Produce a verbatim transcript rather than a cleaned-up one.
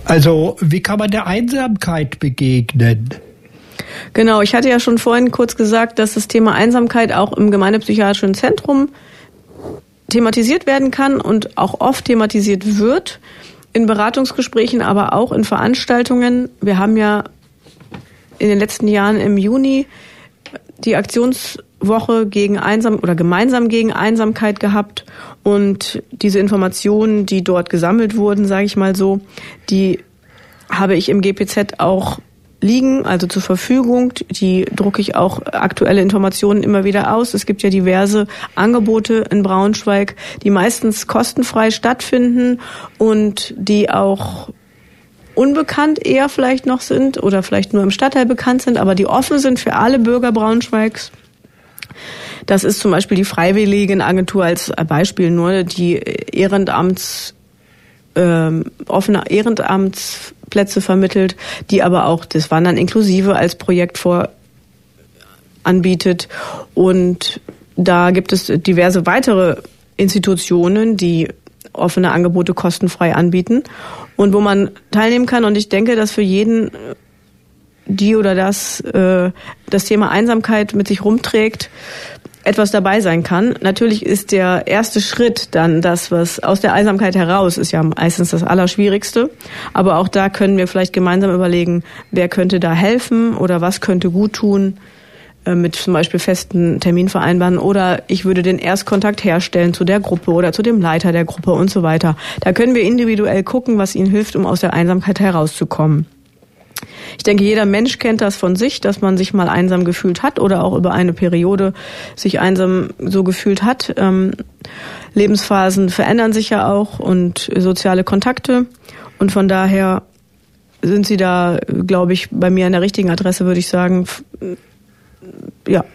Also wie kann man der Einsamkeit begegnen? Genau, ich hatte ja schon vorhin kurz gesagt, dass das Thema Einsamkeit auch im Gemeindepsychiatrischen Zentrum thematisiert werden kann und auch oft thematisiert wird, in Beratungsgesprächen, aber auch in Veranstaltungen. Wir haben ja in den letzten Jahren im Juni die Aktionswoche gegen Einsam oder gemeinsam gegen Einsamkeit gehabt und diese Informationen, die dort gesammelt wurden, sage ich mal so, die habe ich im G P Z auch liegen, also zur Verfügung. Die drucke ich auch aktuelle Informationen immer wieder aus. Es gibt ja diverse Angebote in Braunschweig, die meistens kostenfrei stattfinden und die auch unbekannt eher vielleicht noch sind oder vielleicht nur im Stadtteil bekannt sind, aber die offen sind für alle Bürger Braunschweigs. Das ist zum Beispiel die Freiwilligenagentur als Beispiel nur, die Ehrenamts, ähm, offene Ehrenamtsplätze vermittelt, die aber auch das Wandern inklusive als Projekt vor anbietet. Und da gibt es diverse weitere Institutionen, die offene Angebote kostenfrei anbieten und wo man teilnehmen kann. Und ich denke, dass für jeden, die oder das äh, das Thema Einsamkeit mit sich rumträgt, etwas dabei sein kann. Natürlich ist der erste Schritt dann das, was aus der Einsamkeit heraus ist, ja meistens das Allerschwierigste. Aber auch da können wir vielleicht gemeinsam überlegen, wer könnte da helfen oder was könnte gut tun, mit zum Beispiel festen Termin vereinbaren oder ich würde den Erstkontakt herstellen zu der Gruppe oder zu dem Leiter der Gruppe und so weiter. Da können wir individuell gucken, was ihnen hilft, um aus der Einsamkeit herauszukommen. Ich denke, jeder Mensch kennt das von sich, dass man sich mal einsam gefühlt hat oder auch über eine Periode sich einsam so gefühlt hat. Ähm, Lebensphasen verändern sich ja auch und soziale Kontakte und von daher sind Sie da, glaube ich, bei mir an der richtigen Adresse, würde ich sagen. Ja,